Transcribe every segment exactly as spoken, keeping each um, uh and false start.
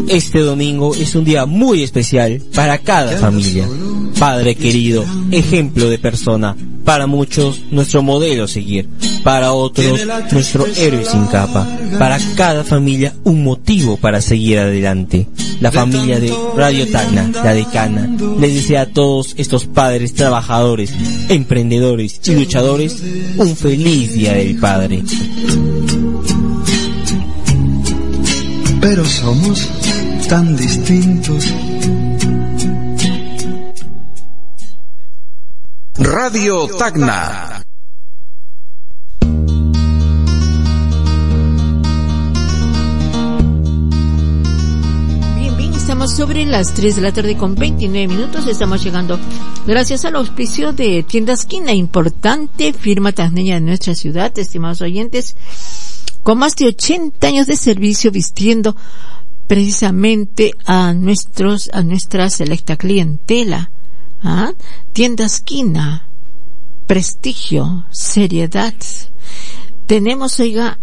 Este domingo es un día muy especial para cada familia. Padre querido, ejemplo de persona, para muchos nuestro modelo a seguir, para otros nuestro héroe sin capa, para cada familia un motivo para seguir adelante. La familia de Radio Tacna, la decana, les desea a todos estos padres trabajadores, emprendedores y luchadores un feliz Día del Padre. Pero somos tan distintos. Radio Tacna. Bien, bien, estamos sobre las tres de la tarde con veintinueve minutos. Estamos llegando gracias al auspicio de Tiendas Quina, importante firma tacneña de nuestra ciudad, estimados oyentes, con más de ochenta años de servicio vistiendo precisamente a nuestros, a nuestra selecta clientela. ¿Ah? Tiendas Quina, prestigio, seriedad. Tenemos, oiga,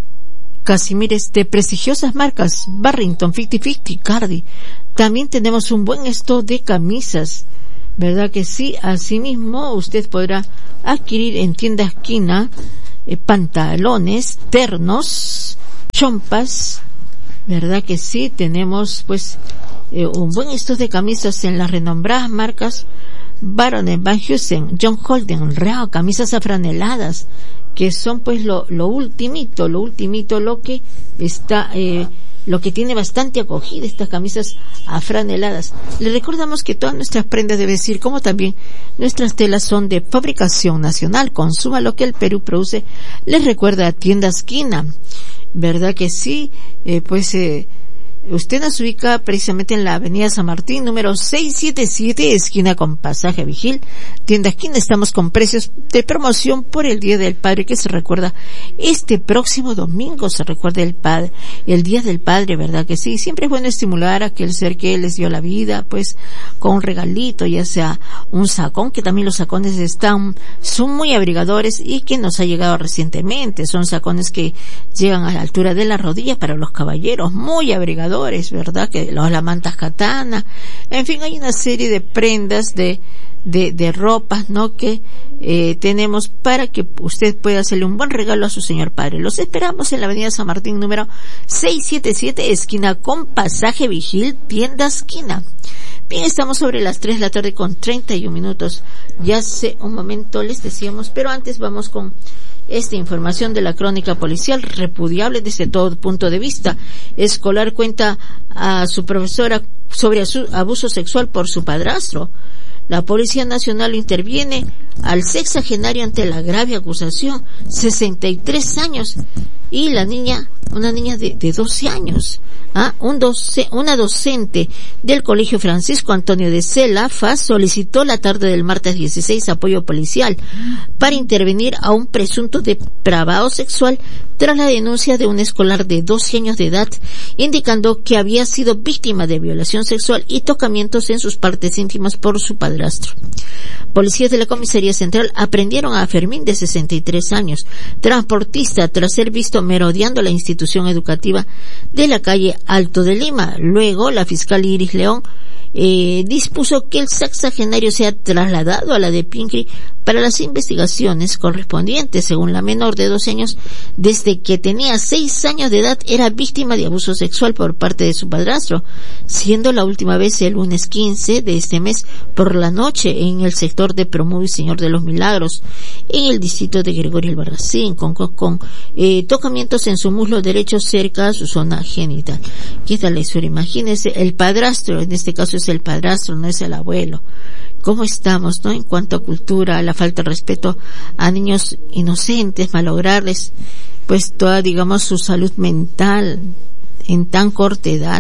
Casimires de prestigiosas marcas, Barrington, cincuenta cincuenta, Cardi. También tenemos un buen stock de camisas, ¿verdad que sí? Asimismo, usted podrá adquirir en Tiendas Quina eh, pantalones, ternos, chompas, ¿verdad que sí? Tenemos, pues, Eh, un buen stock de camisas en las renombradas marcas Baron, Van Heusen, John Holden, Real, camisas afraneladas, que son pues lo, lo ultimito, lo ultimito, lo que está, eh, lo que tiene bastante acogida, estas camisas afraneladas. Les recordamos que todas nuestras prendas de vestir, como también nuestras telas, son de fabricación nacional. Consuma lo que el Perú produce. Les recuerda a Tiendas Quina, ¿verdad que sí? Eh, pues, eh, usted nos ubica precisamente en la avenida San Martín, número seiscientos setenta y siete, esquina con pasaje Vigil. Tienda Esquina, estamos con precios de promoción por el Día del Padre, que se recuerda este próximo domingo, se recuerda el padre, el Día del Padre, ¿verdad que sí? Siempre es bueno estimular a aquel ser que les dio la vida, pues, con un regalito, ya sea un sacón, que también los sacones están, son muy abrigadores y que nos ha llegado recientemente. Son sacones que llegan a la altura de la rodilla para los caballeros, muy abrigadores, ¿verdad? Que los, las mantas katana, en fin, hay una serie de prendas de de, de ropas, ¿no? Que eh, tenemos para que usted pueda hacerle un buen regalo a su señor padre. Los esperamos en la avenida San Martín, número seiscientos setenta y siete, esquina con pasaje Vigil, Tiendas Quina. Bien, estamos sobre las tres de la tarde con treinta y un minutos. Ya hace un momento les decíamos, pero antes vamos con esta información de la crónica policial, repudiable desde todo punto de vista. Escolar cuenta a su profesora sobre abuso sexual por su padrastro. La Policía Nacional interviene al sexagenario ante la grave acusación, sesenta y tres años, y la niña, una niña de, de doce años. ¿Ah? Un doce, una docente del Colegio Francisco Antonio de Cela, F A S, solicitó la tarde del martes dieciséis apoyo policial para intervenir a un presunto depravado sexual tras la denuncia de un escolar de doce años de edad, indicando que había sido víctima de violación sexual y tocamientos en sus partes íntimas por su padrastro. Policías de la Comisaría Central aprendieron a Fermín, de sesenta y tres años, transportista, tras ser visto merodeando la institución educativa de la calle Alto de Lima. Luego, la fiscal Iris León eh, dispuso que el sexagenario sea trasladado a la de Pincri para las investigaciones correspondientes. Según la menor de doce años, desde que tenía seis años de edad era víctima de abuso sexual por parte de su padrastro, siendo la última vez el lunes quince de este mes por la noche en el sector de Promuy Señor de los Milagros, en el distrito de Gregorio Albarracín, con, con, con eh, tocamientos en su muslo derecho cerca a su zona genital. ¿Qué tal la historia? Imagínese, el padrastro, en este caso es el padrastro, no es el abuelo. ¿Cómo estamos, no? En cuanto a cultura, la falta de respeto a niños inocentes, malograrles, pues, toda, digamos, su salud mental en tan corta edad.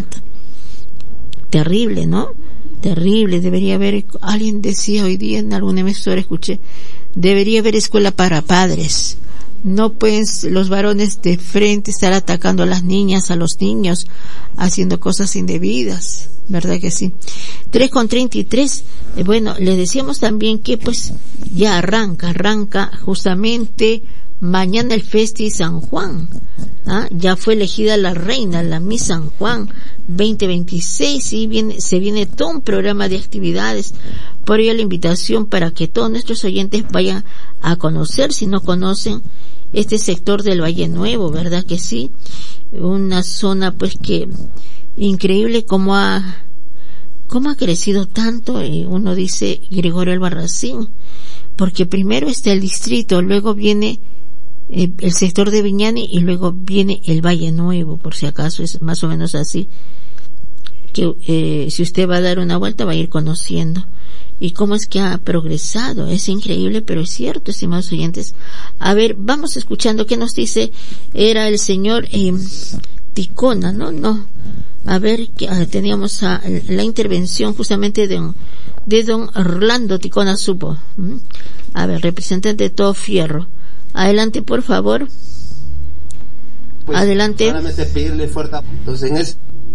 Terrible, ¿no? Terrible. Debería haber, alguien decía hoy día en alguna emisora, escuché, debería haber escuela para padres. No pueden los varones de frente estar atacando a las niñas, a los niños, haciendo cosas indebidas, ¿verdad que sí? tres con treinta y tres, eh, bueno, les decíamos también que pues ya arranca, arranca justamente Mañana el Festi San Juan, ¿ah? Ya fue elegida la reina, la Miss San Juan veinte veintiséis, y viene, se viene todo un programa de actividades. Por ello la invitación para que todos nuestros oyentes vayan a conocer, si no conocen, este sector del Valle Nuevo, ¿verdad que sí? Una zona pues que increíble como ha cómo ha crecido tanto. Eh, uno dice Gregorio Albarracín, porque primero está el distrito, luego viene eh, el sector de Viñani y luego viene el Valle Nuevo, por si acaso es más o menos así, que eh, si usted va a dar una vuelta va a ir conociendo. Y cómo es que ha progresado, es increíble, pero es cierto, estimados oyentes. A ver, vamos escuchando qué nos dice, era el señor eh, Ticona, ¿no? No. A ver, que ah, teníamos a, la intervención justamente de, de don Orlando Ticona Supo. ¿Mm? A ver, representante de Todo Fierro. Adelante, por favor. Pues, adelante. Solamente pedirle fuerte. Entonces, en ese...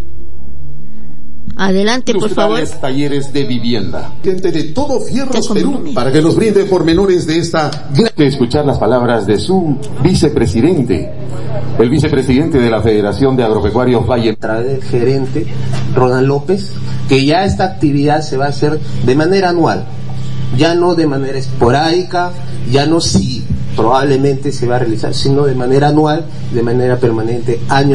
Adelante, por favor. Talleres de vivienda. Gente de Todo Fierros Perú, para que nos brinde pormenores de esta... De escuchar las palabras de su vicepresidente, el vicepresidente de la Federación de Agropecuarios Valle. A través del gerente Rodan López, que ya esta actividad se va a hacer de manera anual, ya no de manera esporádica, ya no si probablemente se va a realizar, sino de manera anual, de manera permanente, año